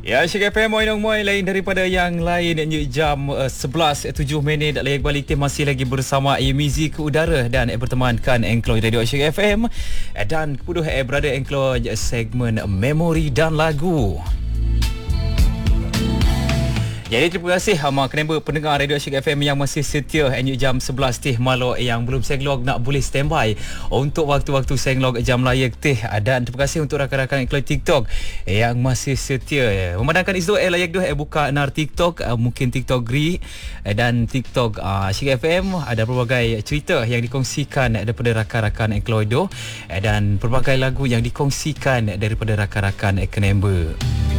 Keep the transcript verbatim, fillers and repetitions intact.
Ya, Asyik F M, Moinong Moi lain daripada yang lain. Jam uh, sebelas tujuh minit layak balik tim masih lagi bersama eh, Muzik Udara dan eh, bertemankan Engklo Radio Asyik F M dan kemudian eh, berada Engklo segmen Memori dan Lagu. Jadi terima kasih sama kenapa pendengar Radio Asyik F M yang masih setia hanya jam sebelas teh malam yang belum senglog nak boleh standby untuk waktu-waktu senglog jam layak teh, dan terima kasih untuk rakan-rakan iklan TikTok yang masih setia. Memandangkan isu eh layak dah eh buka nar TikTok, uh, mungkin TikTok Gri dan TikTok uh, Asyik F M, ada pelbagai cerita yang dikongsikan daripada rakan-rakan Ekloido dan pelbagai lagu yang dikongsikan daripada rakan-rakan Eknember.